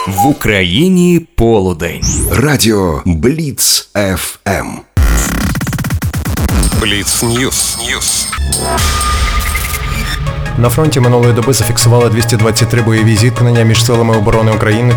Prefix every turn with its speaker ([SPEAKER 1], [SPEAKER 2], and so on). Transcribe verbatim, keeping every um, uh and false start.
[SPEAKER 1] В Україні полудень.
[SPEAKER 2] Радіо Бліц еф ем.
[SPEAKER 3] Бліц Ньюс.
[SPEAKER 4] На фронті минулої доби зафіксували двісті двадцять три бойові зіткнення між силами оборони України